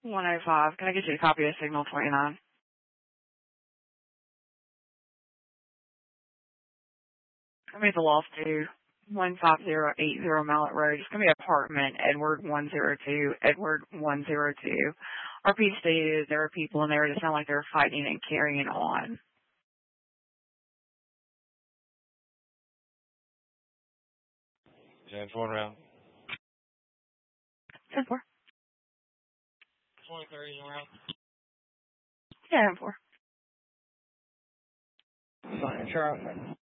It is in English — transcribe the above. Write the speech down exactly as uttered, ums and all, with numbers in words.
one oh five. Can I get you a copy of Signal twenty-nine? Come me at the loft two, one five zero eight zero Mallet Road. It's going to be apartment Edward one oh two, Edward one oh two. Our piece stated there are people in there that sound like they're fighting and carrying on. ten four round. ten four. twenty thirty around. Yeah, ten four. Fine, sure.